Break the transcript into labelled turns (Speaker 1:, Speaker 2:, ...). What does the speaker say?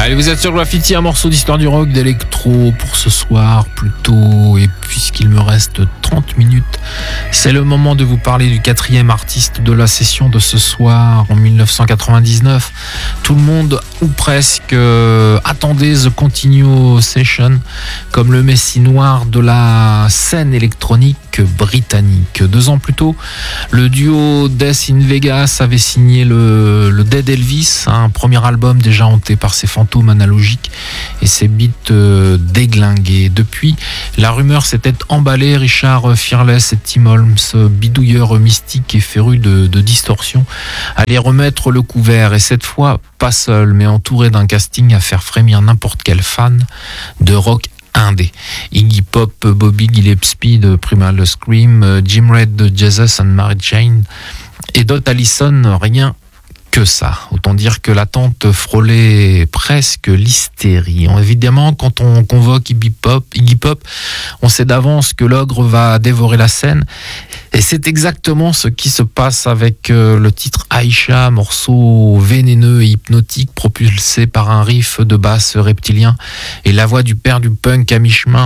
Speaker 1: Allez, vous êtes sur Graffiti, un morceau d'histoire du rock, d'électro pour ce soir plutôt. Et puisqu'il me reste 30 minutes, c'est le moment de vous parler du 4e artiste de la session de ce soir en 1999. Tout le monde, ou presque, attendait The Continuo Session comme le messie noir de la scène électronique britannique. 2 ans plus tôt, le duo Death in Vegas avait signé le Dead Elvis, un premier album déjà hanté par ses fantômes analogiques et ses beats déglingués. Depuis, la rumeur s'était emballée. Richard Fearless et Tim Holmes, bidouilleurs mystiques et férus de distorsion, allaient remettre le couvert, et cette fois pas seul, mais entouré d'un casting à faire frémir n'importe quel fan de rock indé. Iggy Pop, Bobby Gillespie de Primal Scream, Jim Reid de Jesus and Mary Chain et Dot Allison, rien que ça. Autant dire que l'attente frôlait presque l'hystérie. Évidemment, quand on convoque Iggy Pop, on sait d'avance que l'ogre va dévorer la scène. Et c'est exactement ce qui se passe avec le titre Aïcha, morceau vénéneux et hypnotique propulsé par un riff de basse reptilien et la voix du père du punk à mi-chemin